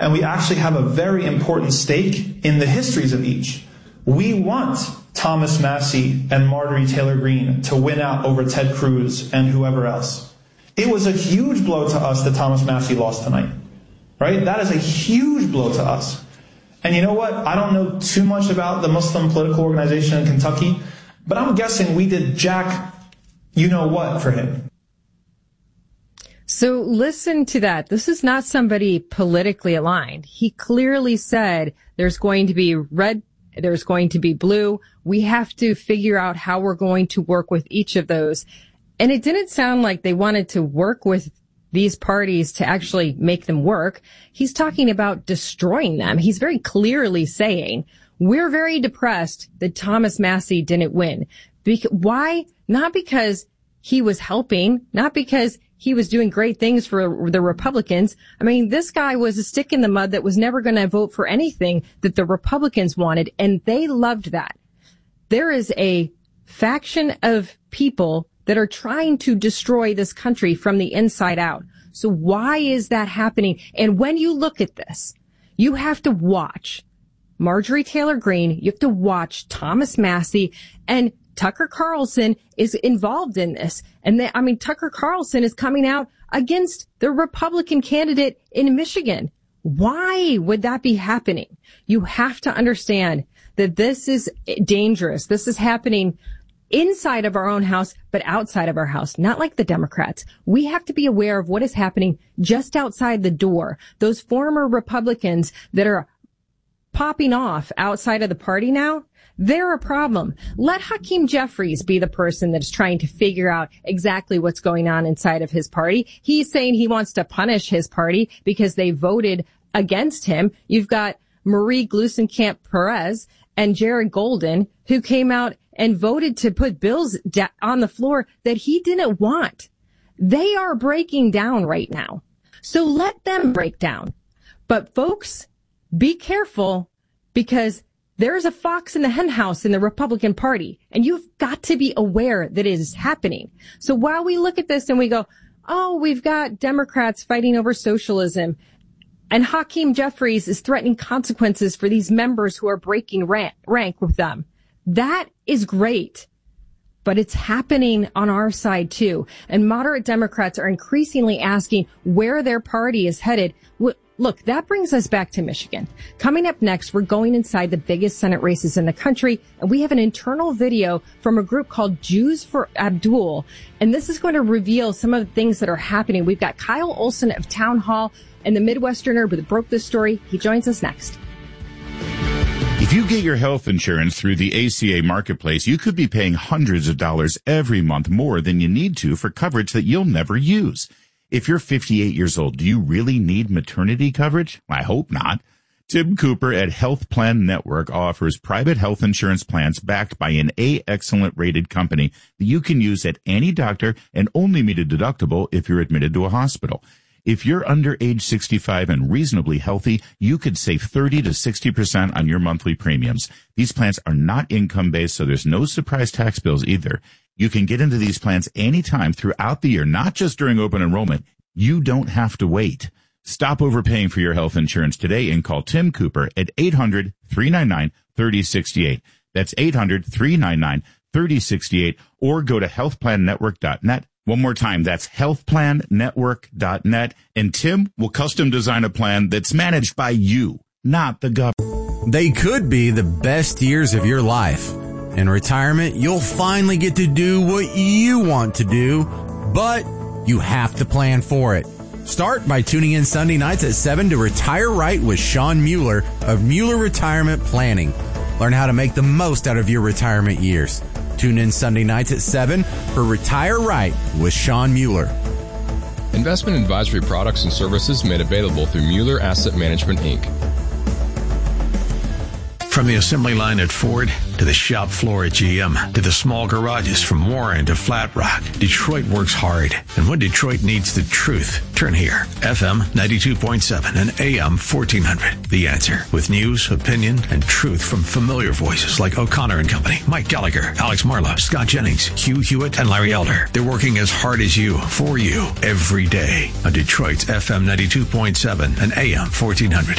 and we actually have a very important stake in the histories of each. We want Thomas Massie and Marjorie Taylor Greene to win out over Ted Cruz and whoever else. It was a huge blow to us that Thomas Massie lost tonight, right? That is a huge blow to us. And you know what? I don't know too much about the Muslim political organization in Kentucky, but I'm guessing we did jack you-know-what for him. So listen to that. This is not somebody politically aligned. He clearly said there's going to be red, there's going to be blue. We have to figure out how we're going to work with each of those. And it didn't sound like they wanted to work with these parties to actually make them work. He's talking about destroying them. He's very clearly saying, we're very depressed that Thomas Massie didn't win. Why? Not because he was helping, not because he was doing great things for the Republicans. I mean, this guy was a stick in the mud that was never going to vote for anything that the Republicans wanted, and they loved that. There is a faction of people that are trying to destroy this country from the inside out. So why is that happening? And when you look at this, you have to watch Marjorie Taylor Greene, you have to watch Thomas Massie, and Tucker Carlson is involved in this. And Tucker Carlson is coming out against the Republican candidate in Michigan. Why would that be happening? You have to understand that this is dangerous. This is happening inside of our own house, but outside of our house, not like the Democrats. We have to be aware of what is happening just outside the door. Those former Republicans that are popping off outside of the party now, they're a problem. Let Hakeem Jeffries be the person that's trying to figure out exactly what's going on inside of his party. He's saying he wants to punish his party because they voted against him. You've got Marie Gluesenkamp-Perez and Jared Golden, who came out and voted to put bills on the floor that he didn't want. They are breaking down right now. So let them break down. But folks, be careful, because there's a fox in the henhouse in the Republican Party, and you've got to be aware that it is happening. So while we look at this and we go, oh, we've got Democrats fighting over socialism, and Hakeem Jeffries is threatening consequences for these members who are breaking rank with them. That is great, but it's happening on our side too. And moderate Democrats are increasingly asking where their party is headed. Look, that brings us back to Michigan. Coming up next, we're going inside the biggest Senate races in the country, and we have an internal video from a group called Jews for Abdul, and this is going to reveal some of the things that are happening. We've got Kyle Olson of Town Hall and the Midwesterner that broke this story. He joins us next. If you get your health insurance through the ACA Marketplace, you could be paying hundreds of dollars every month more than you need to for coverage that you'll never use. If you're 58 years old, do you really need maternity coverage? I hope not. Tim Cooper at Health Plan Network offers private health insurance plans backed by an A-Excellent rated company that you can use at any doctor and only meet a deductible if you're admitted to a hospital. If you're under age 65 and reasonably healthy, you could save 30 to 60% on your monthly premiums. These plans are not income-based, so there's no surprise tax bills either. You can get into these plans anytime throughout the year, not just during open enrollment. You don't have to wait. Stop overpaying for your health insurance today and call Tim Cooper at 800-399-3068. That's 800-399-3068, or go to healthplannetwork.net. One more time, that's healthplannetwork.net, and Tim will custom design a plan that's managed by you, not the government. They could be the best years of your life. In retirement, you'll finally get to do what you want to do, but you have to plan for it. Start by tuning in Sunday nights at 7 to Retire Right with Sean Mueller of Mueller Retirement Planning. Learn how to make the most out of your retirement years. Tune in Sunday nights at 7 for Retire Right with Sean Mueller. Investment advisory products and services made available through Mueller Asset Management, Inc. From the assembly line at Ford to the shop floor at GM to the small garages from Warren to Flat Rock, Detroit works hard. And when Detroit needs the truth, turn here. FM 92.7 and AM 1400. The Answer, with news, opinion, and truth from familiar voices like O'Connor and Company, Mike Gallagher, Alex Marlowe, Scott Jennings, Hugh Hewitt, and Larry Elder. They're working as hard as you, for you, every day on Detroit's FM 92.7 and AM 1400.